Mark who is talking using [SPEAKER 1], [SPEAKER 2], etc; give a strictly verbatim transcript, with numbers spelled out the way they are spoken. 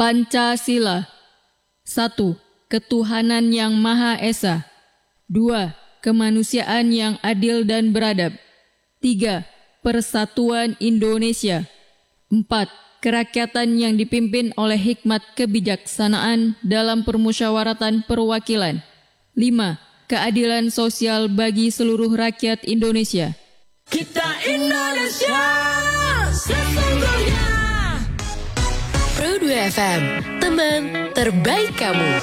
[SPEAKER 1] Pancasila. Satu. Ketuhanan yang Maha Esa. Dua. Kemanusiaan yang adil dan beradab. Tiga. Persatuan Indonesia. Empat. Kerakyatan yang dipimpin oleh hikmat kebijaksanaan dalam permusyawaratan perwakilan. Lima. Keadilan sosial bagi seluruh rakyat Indonesia.
[SPEAKER 2] Kita Indonesia sesungguhnya.
[SPEAKER 3] Pro dua F M, teman terbaik kamu.